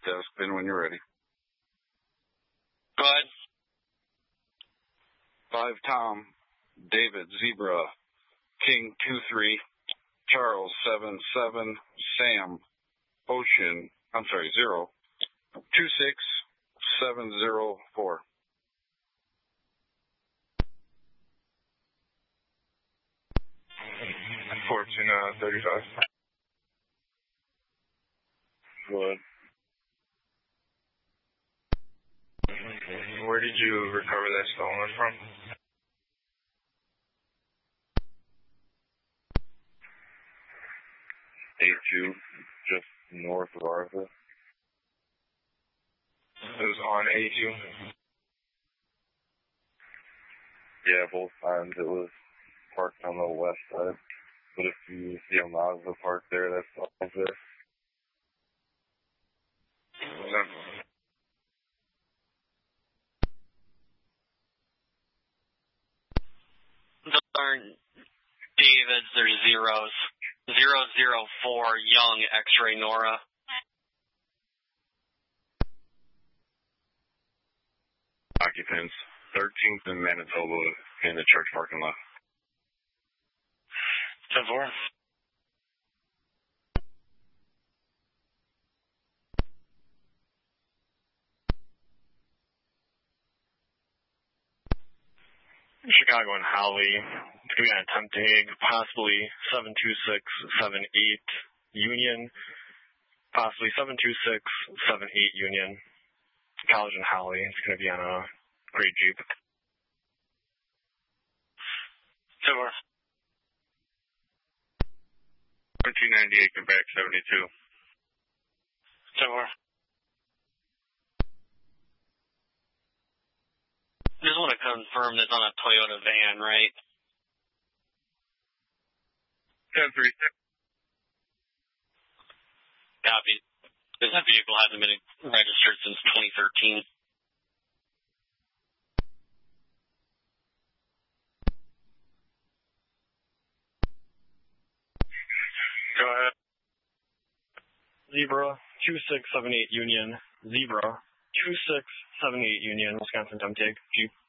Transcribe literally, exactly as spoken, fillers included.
desk pin when you're ready. Go ahead. Five Tom, David Zebra, King two three, Charles seven seven, Sam, Ocean, I'm sorry, zero, two six seven zero four. Fortune uh, thirty-five. Good. Where did you recover that stolen from? A two, just north of Arthur. It was on A two? Yeah, both times it was parked on the west side. But if you see a Mazda parked there, that's all there. Those aren't Davids, they're zeros. Zero zero four Young X-Ray Nora. Occupants, thirteenth and Manitoba in the church parking lot. ten four. Chicago and Howley. It's going to be an attempt dig, possibly seven two six seven eight Union, possibly seven two six seven eight Union. College and Howley. It's going to be on a gray Jeep. Sure. two ninety-eight, Quebec seventy-two. Sure. Just want to confirm this on a Toyota van, right? ten three six. Copy. This vehicle hasn't been registered since twenty thirteen. Go ahead. Zebra, two six seven eight Union. Zebra, two six seven eight Union, Wisconsin Dump Dig, Jeep.